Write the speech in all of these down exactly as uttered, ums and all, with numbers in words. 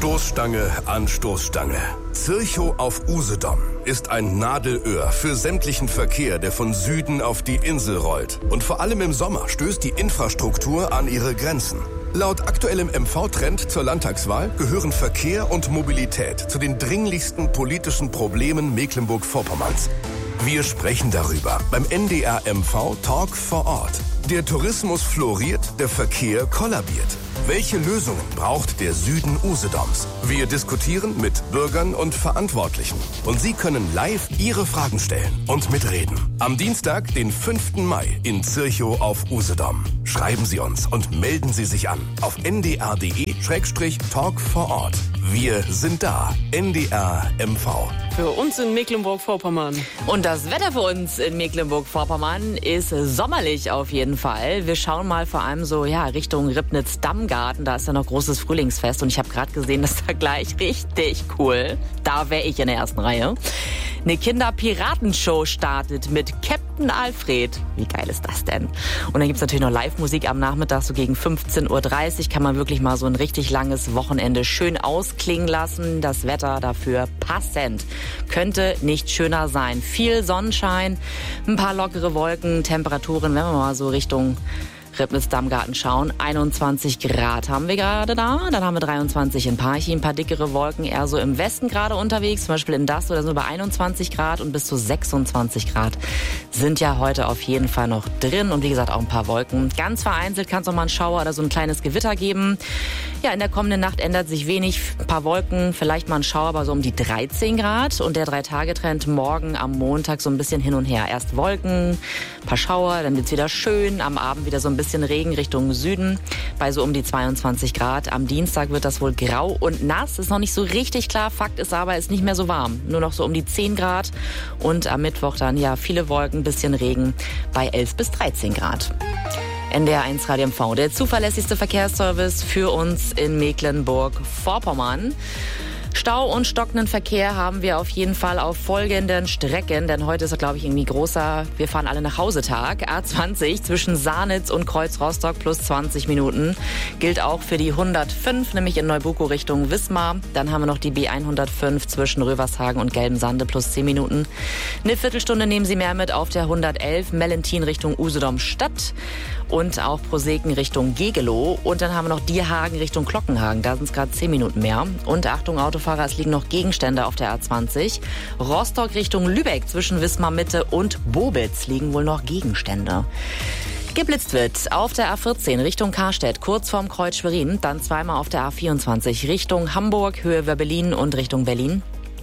Stoßstange an Stoßstange. Zirchow auf Usedom ist ein Nadelöhr für sämtlichen Verkehr, der von Süden auf die Insel rollt. Und vor allem im Sommer stößt die Infrastruktur an ihre Grenzen. Laut aktuellem M V-Trend zur Landtagswahl gehören Verkehr und Mobilität zu den dringlichsten politischen Problemen Mecklenburg-Vorpommerns. Wir sprechen darüber beim N D R M V Talk vor Ort. Der Tourismus floriert, der Verkehr kollabiert. Welche Lösungen braucht der Süden Usedoms? Wir diskutieren mit Bürgern und Verantwortlichen. Und Sie können live Ihre Fragen stellen und mitreden. Am Dienstag, den fünften Mai in Zirchow auf Usedom. Schreiben Sie uns und melden Sie sich an auf n d r punkt d e Schrägstrich talk vor Ort. Wir sind da. N D R M V. Für uns in Mecklenburg-Vorpommern. Und das Wetter für uns in Mecklenburg-Vorpommern ist sommerlich auf jeden Fall. Wir schauen mal vor allem so ja Richtung Ribnitz-Dammgarten. Da ist ja noch großes Frühlingsfest und ich habe gerade gesehen, das ist da gleich richtig cool. Da wäre ich in der ersten Reihe. Eine Kinder-Piratenshow startet mit Captain Alfred. Wie geil ist das denn? Und dann gibt's natürlich noch Live-Musik am Nachmittag, so gegen fünfzehn Uhr dreißig. Kann man wirklich mal so ein richtig langes Wochenende schön ausklingen lassen. Das Wetter dafür passend. Könnte nicht schöner sein. Viel Sonnenschein, ein paar lockere Wolken, Temperaturen, wenn wir mal so Richtung Ribnitz-Dammgarten schauen. einundzwanzig Grad haben wir gerade da. Dann haben wir dreiundzwanzig in Parchim. Ein paar dickere Wolken, eher so im Westen gerade unterwegs. Zum Beispiel in Dasto, da sind wir bei einundzwanzig Grad und bis zu sechsundzwanzig Grad sind ja heute auf jeden Fall noch drin. Und wie gesagt, auch ein paar Wolken. Ganz vereinzelt kann es noch mal einen Schauer oder so ein kleines Gewitter geben. Ja, in der kommenden Nacht ändert sich wenig. Ein paar Wolken, vielleicht mal ein Schauer, aber so um die dreizehn Grad. Und der Drei-Tage-Trend morgen am Montag so ein bisschen hin und her. Erst Wolken, ein paar Schauer, dann wird's wieder schön. Am Abend wieder so ein bisschen bisschen Regen Richtung Süden bei so um die zweiundzwanzig Grad. Am Dienstag wird das wohl grau und nass. Ist noch nicht so richtig klar. Fakt ist aber, ist nicht mehr so warm. Nur noch so um die zehn Grad. Und am Mittwoch dann ja viele Wolken, bisschen Regen bei elf bis dreizehn Grad. N D R eins Radio M V, der zuverlässigste Verkehrsservice für uns in Mecklenburg-Vorpommern. Stau und stockenden Verkehr haben wir auf jeden Fall auf folgenden Strecken, denn heute ist, glaube ich, irgendwie großer Wir fahren alle nach Hause Tag. A zwanzig zwischen Sahnitz und Kreuz Rostock plus zwanzig Minuten. Gilt auch für die hundertfünf, nämlich in Neubuko Richtung Wismar. Dann haben wir noch die B hundertfünf zwischen Rövershagen und Gelbensande plus zehn Minuten. Eine Viertelstunde nehmen Sie mehr mit auf der hundertelf Mellentin Richtung Usedom Stadt und auch Proseken Richtung Gegelow. Und dann haben wir noch Dierhagen Richtung Glockenhagen. Da sind es gerade zehn Minuten mehr. Und Achtung, Autofahrer, es liegen noch Gegenstände auf der A zwanzig. Rostock Richtung Lübeck zwischen Wismar Mitte und Bobitz liegen wohl noch Gegenstände. Geblitzt wird auf der A vierzehn Richtung Karstedt, kurz vorm Kreuz Schwerin. Dann zweimal auf der A vierundzwanzig Richtung Hamburg, Höhe Wörbelin und Richtung Berlin.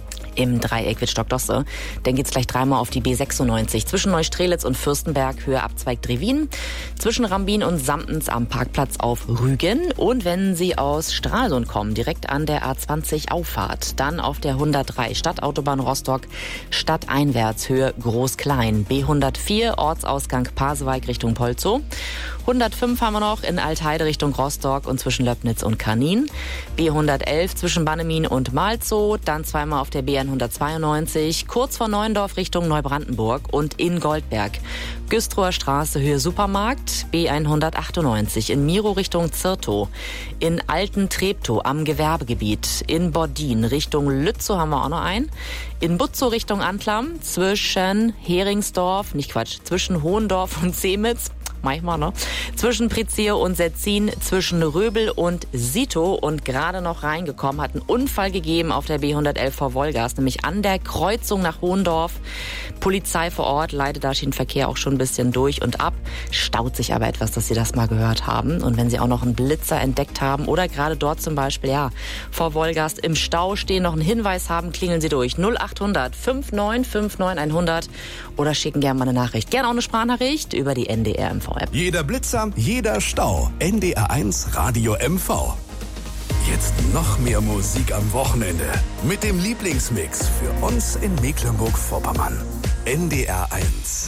Im Dreieck wird Stockdosse. Dann geht's gleich dreimal auf die B sechsundneunzig. Zwischen Neustrelitz und Fürstenberg, Höhe Abzweig Drewin. Zwischen Rambin und Samtens am Parkplatz auf Rügen. Und wenn Sie aus Stralsund kommen, direkt an der A zwanzig Auffahrt, dann auf der hundertdrei Stadtautobahn Rostock, stadteinwärts, Höhe Groß-Klein. B hundertvier Ortsausgang Pasewalk Richtung Polzow. hundertfünf haben wir noch in Altheide Richtung Rostock und zwischen Löbnitz und Kanin. B hundertelf zwischen Bannemin und Malzow. Dann zweimal auf der B hundertzweiundneunzig, kurz vor Neuendorf Richtung Neubrandenburg und in Goldberg. Güstrower Straße, Höhe Supermarkt, B hundertachtundneunzig, in Miro Richtung Zirtow, in Alten-Treptow am Gewerbegebiet, in Bordin Richtung Lützow haben wir auch noch einen, in Butzow Richtung Antlam, zwischen Heringsdorf, nicht Quatsch, zwischen Hohendorf und Semitz, manchmal, ne? Zwischen Prizier und Setzin, zwischen Röbel und Sito und gerade noch reingekommen, hat einen Unfall gegeben auf der B hundertelf vor Wolgast, nämlich an der Kreuzung nach Hohendorf. Polizei vor Ort leitet da den Verkehr auch schon ein bisschen durch und ab. Staut sich aber etwas, dass Sie das mal gehört haben. Und wenn Sie auch noch einen Blitzer entdeckt haben oder gerade dort zum Beispiel, ja, vor Wolgast im Stau stehen, noch einen Hinweis haben, klingeln Sie durch. null achthundert neunundfünfzig neunundfünfzig hundert oder schicken gerne mal eine Nachricht. Gerne auch eine Sprachnachricht über die N D R M V App. Jeder Blitzer, jeder Stau. N D R eins Radio M V. Jetzt noch mehr Musik am Wochenende. Mit dem Lieblingsmix für uns in Mecklenburg-Vorpommern. N D R eins.